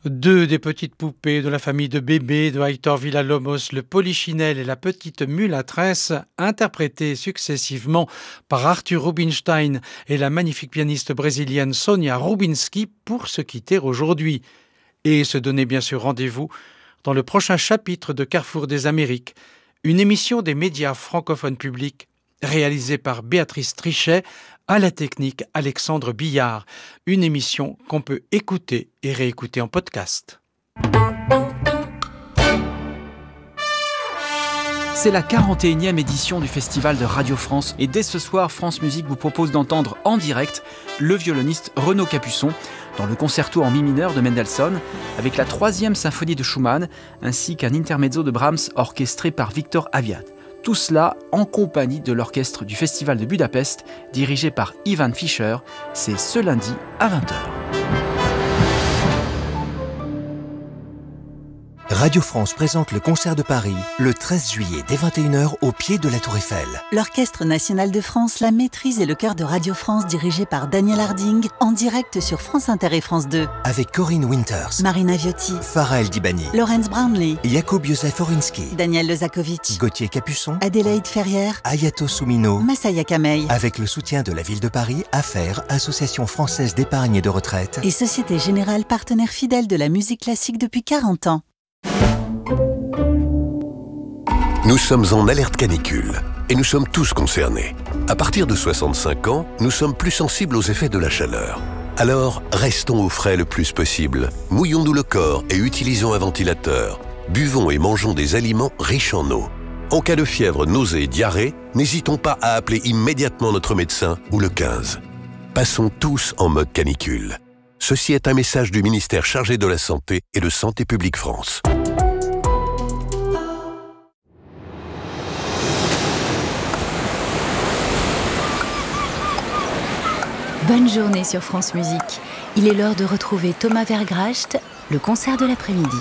Deux des petites poupées de la famille de bébés de Aitor Villalobos, le Polichinelle et la petite mulâtresse, interprétées successivement par Arthur Rubinstein et la magnifique pianiste brésilienne Sonia Rubinski, pour se quitter aujourd'hui. Et se donner bien sûr rendez-vous dans le prochain chapitre de Carrefour des Amériques, une émission des médias francophones publics réalisée par Béatrice Trichet, à la technique Alexandre Billard, une émission qu'on peut écouter et réécouter en podcast. C'est la 41e édition du Festival de Radio France et dès ce soir, France Musique vous propose d'entendre en direct le violoniste Renaud Capuçon dans le concerto en mi mineur de Mendelssohn avec la 3e symphonie de Schumann ainsi qu'un intermezzo de Brahms orchestré par Victor Aviad. Tout cela en compagnie de l'orchestre du Festival de Budapest dirigé par Ivan Fischer. C'est ce lundi à 20h. Radio France présente le concert de Paris le 13 juillet dès 21h au pied de la Tour Eiffel. L'Orchestre national de France, la maîtrise et le chœur de Radio France dirigé par Daniel Harding en direct sur France Inter et France 2. Avec Corinne Winters, Marina Viotti, Pharrell Dibani, Laurence Brownlee, Jakub Józef Orinski, Daniel Lezakovic, Gauthier Capuçon, Adélaïde Ferrière, Ayato Soumino, Massaya Kamei. Avec le soutien de la ville de Paris, AFER, Association française d'épargne et de retraite, Et Société Générale, partenaire fidèle de la musique classique depuis 40 ans. Nous sommes en alerte canicule et nous sommes tous concernés. À partir de 65 ans, nous sommes plus sensibles aux effets de la chaleur. Alors, restons au frais le plus possible. Mouillons-nous le corps et utilisons un ventilateur. Buvons et mangeons des aliments riches en eau. En cas de fièvre, nausées et diarrhée, n'hésitons pas à appeler immédiatement notre médecin ou le 15. Passons tous en mode canicule. Ceci est un message du ministère chargé de la Santé et de Santé publique France. Bonne journée sur France Musique. Il est l'heure de retrouver Thomas Vergracht, le concert de l'après-midi.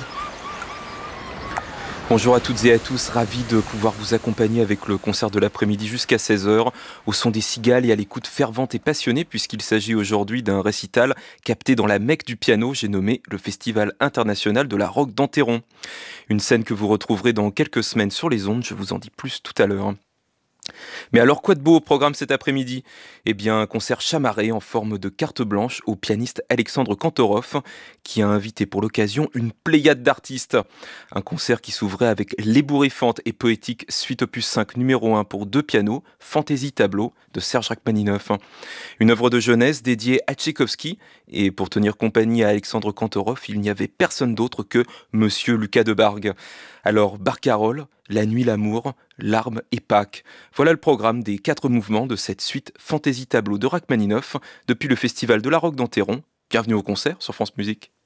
Bonjour à toutes et à tous, ravi de pouvoir vous accompagner avec le concert de l'après-midi jusqu'à 16h, au son des cigales et à l'écoute fervente et passionnée, puisqu'il s'agit aujourd'hui d'un récital capté dans la Mecque du piano, j'ai nommé le Festival international de la Roque d'Enterron. Une scène que vous retrouverez dans quelques semaines sur les ondes, je vous en dis plus tout à l'heure. Mais alors quoi de beau au programme cet après-midi ? Eh bien un concert chamarré en forme de carte blanche au pianiste Alexandre Kantorov qui a invité pour l'occasion une pléiade d'artistes. Un concert qui s'ouvrait avec l'ébouriffante et poétique suite opus 5 numéro 1 pour 2 pianos, Fantaisie Tableau de Serge Rachmaninoff. Une œuvre de jeunesse dédiée à Tchaïkovski et pour tenir compagnie à Alexandre Kantorov, il n'y avait personne d'autre que Monsieur Lucas Debargue. Alors Barcarolle, La Nuit, l'amour, Larmes et Pâques. Voilà le programme des 4 mouvements de cette suite Fantaisie Tableau de Rachmaninoff depuis le Festival de la Roque d'Enterron. Bienvenue au concert sur France Musique.